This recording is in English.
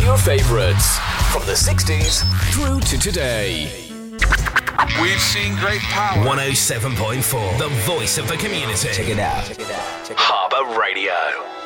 your favourites from the 60s through to today. We've seen great power. 107.4, the voice of the community. Check it out. Harbour Radio.